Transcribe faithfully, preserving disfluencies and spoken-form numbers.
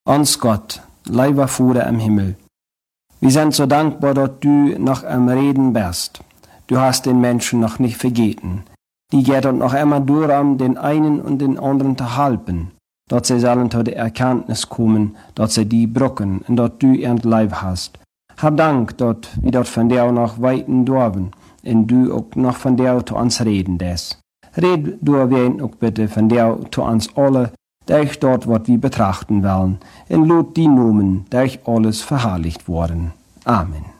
Ons Gott, lieber Vater im Himmel, wir sind so dankbar, dass du noch am Reden bist. Du hast den Menschen noch nicht vergeten. Die geht uns noch immer darum, den einen und den anderen zu helfen, dass sie sollen zu der Erkenntnis kommen, dass sie die brauchen und dass du ihr Leib hast. Hab Dank, dass wir dort von dir noch weiten dürfen und du auch noch von dir zu uns reden des. Red du wen auch bitte von dir zu uns alle, durch dort, was wir betrachten wollen, und lot die Nomen, durch alles verherrlicht worden. Amen.